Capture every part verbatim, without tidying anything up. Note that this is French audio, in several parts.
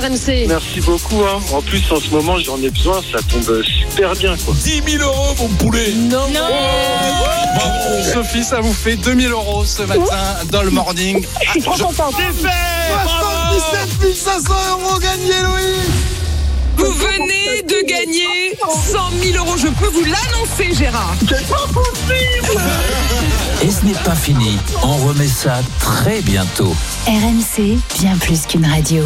R M C. Merci beaucoup. Hein. En plus, en ce moment, j'en ai besoin. Ça tombe super bien, quoi. dix mille euros, mon poulet. Non. non. Oh Bravo. Sophie, ça vous fait deux mille euros ce matin dans le morning. Je suis trop contente. C'est fait. soixante-dix-sept mille cinq cents euros gagnés, Louis. Vous venez de gagner cent mille euros. Je peux vous l'annoncer, Gérard. C'est pas possible. Et ce n'est pas fini. On remet ça très bientôt. R M C, bien plus qu'une radio.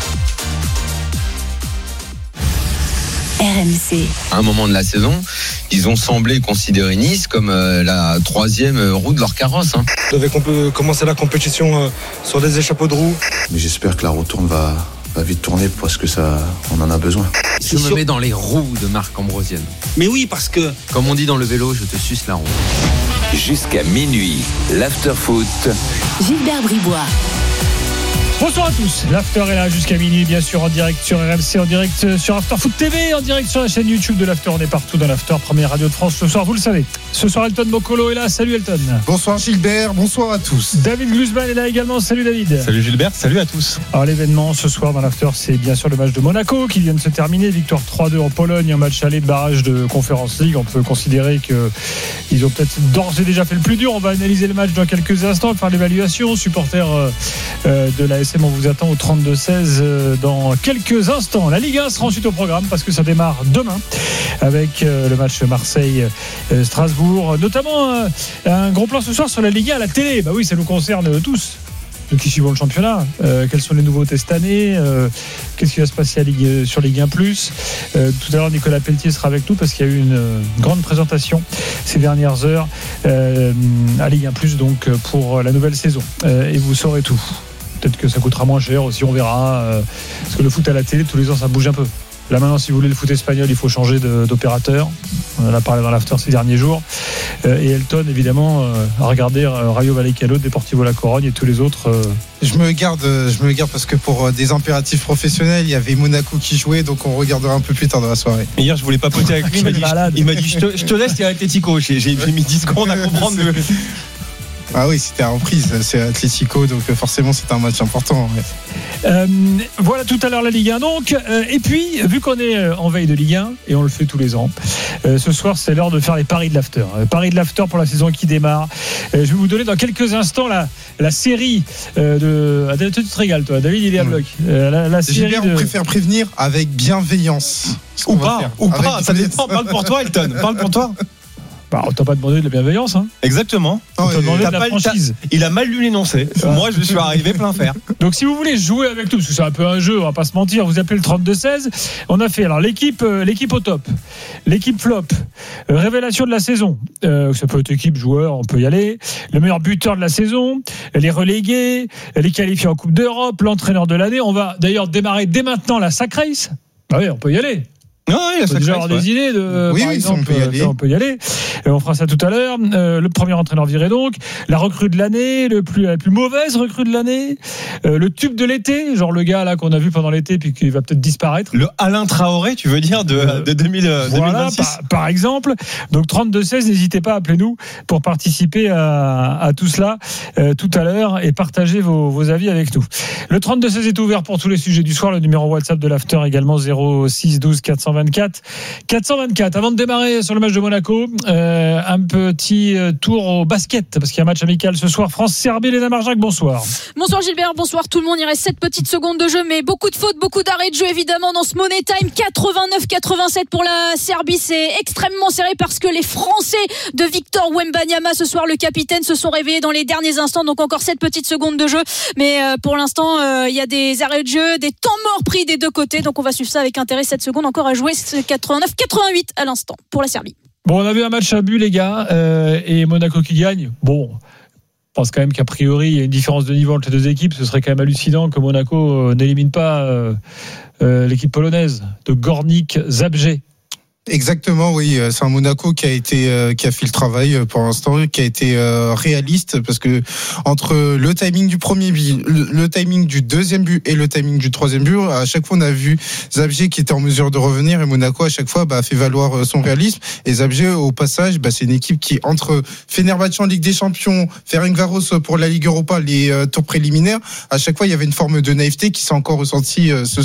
R M C. À un moment de la saison, ils ont semblé considérer Nice comme euh, la troisième roue de leur carrosse. Hein. On devait comp- commencer la compétition euh, sur des échappeaux de roues. Mais j'espère que la retourne va, va vite tourner parce que ça, on en a besoin. Je me mets dans les roues de Marc Ambrosienne. Mais oui, parce que... Comme on dit dans le vélo, je te suce la roue. Jusqu'à minuit, l'after-foot. Gilbert Bribois. Bonsoir à tous, l'After est là jusqu'à minuit, bien sûr en direct sur R M C, en direct sur After Foot T V, en direct sur la chaîne YouTube de l'After. On est partout dans l'After, première radio de France ce soir, vous le savez. Ce soir Elton Mokolo est là, salut Elton. Bonsoir Gilbert, bonsoir à tous. David Glusman est là également, salut David. Salut Gilbert, salut à tous. Alors l'événement ce soir dans l'After, c'est bien sûr le match de Monaco qui vient de se terminer, victoire trois deux en Pologne, un match aller de barrage de Conference League. On peut considérer qu'ils ont peut-être d'ores et déjà fait le plus dur. On va analyser le match dans quelques instants, faire l'évaluation. Supporters euh, de l'A S M, on vous attend au trente-deux seize euh, dans quelques instants. La Ligue un sera ensuite au programme parce que ça démarre demain avec euh, le match Marseille-Strasbourg. Notamment euh, un gros plan ce soir sur la Ligue un à la télé. Bah oui, ça nous concerne tous. Nous qui suivons le championnat, euh, quelles sont les nouveautés cette année, euh, qu'est-ce qui va se passer à Ligue, sur Ligue un plus. Euh, tout à l'heure Nicolas Pelletier sera avec nous parce qu'il y a eu une euh, grande présentation ces dernières heures euh, à Ligue un plus, donc pour la nouvelle saison, euh, et vous saurez tout. Peut-être que ça coûtera moins cher aussi, on verra, euh, parce que le foot à la télé tous les ans ça bouge un peu. Là maintenant, si vous voulez le foot espagnol, il faut changer de, d'opérateur. On en a parlé dans l'after ces derniers jours. Euh, et Elton, évidemment, euh, a regardé euh, Rayo Vallecano, Deportivo La Corogne et tous les autres. Euh... Je me garde, je me garde parce que pour euh, des impératifs professionnels, il y avait Monaco qui jouait, donc on regardera un peu plus tard dans la soirée. Hier, je voulais papoter avec lui. Il m'a dit, il m'a dit je, te, je te laisse, il y a Atlético. J'ai, j'ai mis dix secondes à comprendre. De... Ah oui, c'était en reprise, c'est Atlético, donc forcément c'est un match important. Ouais. Euh, voilà tout à l'heure la Ligue un donc. Euh, et puis, vu qu'on est en veille de Ligue un, et on le fait tous les ans, euh, ce soir c'est l'heure de faire les paris de l'After. Euh, paris de l'After pour la saison qui démarre. Euh, je vais vous donner dans quelques instants la, la série euh, de... Ah, tu te régales toi, David il est à bloc. Euh, la, la série Gilbert, de... on préfère prévenir avec bienveillance. Ou pas, ou pas, ça dépend. Parle pour toi Elton, parle pour toi. Bah, on t'a pas demandé de la bienveillance, hein. Exactement. On t'a demandé de la franchise. Il a mal lu l'énoncé. Moi, je suis arrivé plein fer. Donc, si vous voulez jouer avec nous, parce que c'est un peu un jeu, on va pas se mentir, vous appelez le trente-deux seize. On a fait alors l'équipe, euh, l'équipe au top, l'équipe flop, euh, révélation de la saison. Euh, ça peut être équipe, joueur, on peut y aller. Le meilleur buteur de la saison, les relégués, les qualifiés en Coupe d'Europe, l'entraîneur de l'année. On va d'ailleurs démarrer dès maintenant la Sac Race. Ah oui, on peut y aller. Non, il on peut déjà avoir ouais. des idées de, oui, par oui, exemple, on peut y aller. on peut y aller. Et on fera ça tout à l'heure. Euh, le premier entraîneur viré donc, la recrue de l'année, le plus, la plus mauvaise recrue de l'année, euh, le tube de l'été, genre le gars là qu'on a vu pendant l'été puis qui va peut-être disparaître. Le Alain Traoré, tu veux dire de, euh, de deux mille, voilà, deux mille vingt-six. Par, par exemple. Donc trente-deux seize, n'hésitez pas à appeler nous pour participer à, à tout cela euh, tout à l'heure et partager vos, vos avis avec nous. Le trente-deux seize est ouvert pour tous les sujets du soir. Le numéro WhatsApp de l'After également zéro six douze quatre cent vingt-quatre quatre cent vingt-quatre. Avant de démarrer sur le match de Monaco, euh, un petit tour au basket parce qu'il y a un match amical ce soir. France-Serbie, Léna Marjac, bonsoir. Bonsoir Gilbert, bonsoir tout le monde. Il reste sept petites secondes de jeu, mais beaucoup de fautes, beaucoup d'arrêts de jeu évidemment dans ce Money Time. quatre-vingt-neuf quatre-vingt-sept pour la Serbie. C'est extrêmement serré parce que les Français de Victor Wembanyama, ce soir le capitaine, se sont réveillés dans les derniers instants. Donc encore sept petites secondes de jeu, mais euh, pour l'instant euh, il y a des arrêts de jeu, des temps morts pris des deux côtés. Donc on va suivre ça avec intérêt. sept secondes encore à jouer. quatre-vingt-neuf quatre-vingt-huit à l'instant pour la Serbie. Bon, on avait un match à but les gars, euh, et Monaco qui gagne. Bon, je pense quand même qu'a priori il y a une différence de niveau entre les deux équipes. Ce serait quand même hallucinant que Monaco euh, n'élimine pas euh, euh, l'équipe polonaise de Górnik Zabrze. Exactement, oui. C'est un Monaco qui a été, euh, qui a fait le travail pour l'instant, qui a été euh, réaliste parce que entre le timing du premier but, le, le timing du deuxième but et le timing du troisième but, à chaque fois on a vu Zabrze qui était en mesure de revenir et Monaco à chaque fois bah, a fait valoir son réalisme. Et Zabrze au passage, bah, c'est une équipe qui entre Fenerbahçe en Ligue des Champions, Ferencváros pour la Ligue Europa, les euh, tours préliminaires, à chaque fois il y avait une forme de naïveté qui s'est encore ressentie euh, ce